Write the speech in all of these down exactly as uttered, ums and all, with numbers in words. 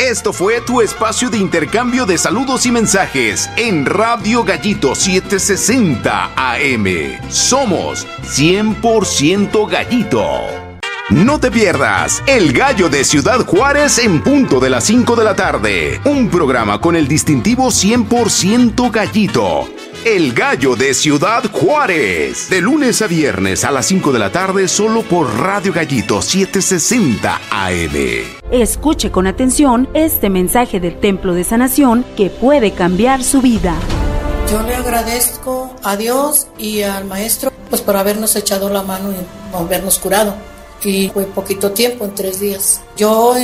Esto fue tu espacio de intercambio de saludos y mensajes en Radio Gallito setecientos sesenta A M. Somos cien por ciento Gallito. No te pierdas El Gallo de Ciudad Juárez en punto de las cinco de la tarde. Un programa con el distintivo cien por ciento Gallito. El Gallo de Ciudad Juárez. De lunes a viernes a las cinco de la tarde solo por Radio Gallito setecientos sesenta A M. Escuche con atención este mensaje del Templo de Sanación que puede cambiar su vida. Yo le agradezco a Dios y al Maestro pues por habernos echado la mano y habernos curado. Y fue poquito tiempo, en tres días. Yo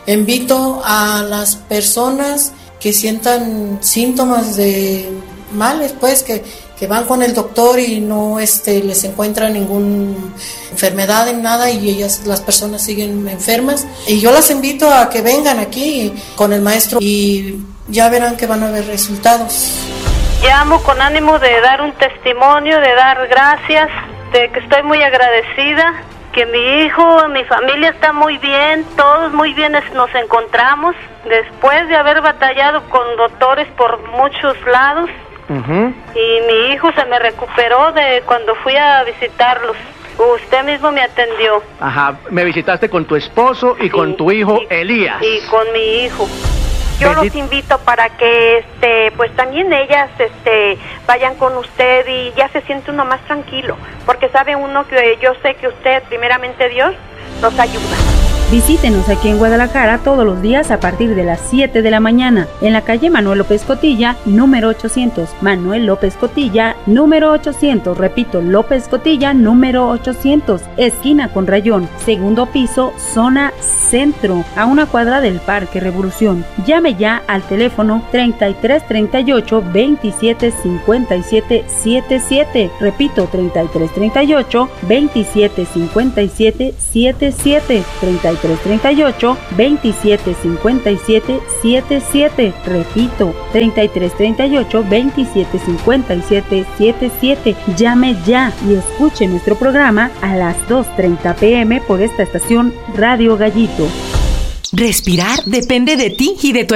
invito a las personas que sientan síntomas de males, pues, que, que van con el doctor y no este, les encuentra ninguna enfermedad en nada y ellas, las personas siguen enfermas. Y yo las invito a que vengan aquí con el maestro y ya verán que van a haber resultados. Llamo con ánimo de dar un testimonio, de dar gracias, de que estoy muy agradecida. Que mi hijo, mi familia está muy bien, todos muy bien nos encontramos, después de haber batallado con doctores por muchos lados, uh-huh. Y mi hijo se me recuperó de cuando fui a visitarlos. Usted mismo me atendió. Ajá, me visitaste con tu esposo y sí, con tu hijo y, Elías. Y con mi hijo. Yo los invito para que este pues también ellas este vayan con usted y ya se siente uno más tranquilo, porque sabe uno que yo sé que usted, primeramente Dios, nos ayuda. Visítenos aquí en Guadalajara todos los días a partir de las siete de la mañana en la calle Manuel López Cotilla, número ochocientos. Manuel López Cotilla, número ochocientos. Repito, López Cotilla, número ochocientos. Esquina con Rayón, segundo piso, zona centro, a una cuadra del Parque Revolución. Llame ya al teléfono treinta y tres treinta y ocho veintisiete cincuenta y siete setenta y siete. Repito, treinta y tres treinta y ocho veintisiete cincuenta y siete setenta y siete. treinta y tres treinta y ocho veintisiete cincuenta y siete setenta y siete. Repito, treinta y tres treinta y ocho veintisiete cincuenta y siete setenta y siete. Llame ya y escuche nuestro programa a las dos treinta pm por esta estación Radio Gallito. Respirar depende de ti y de tu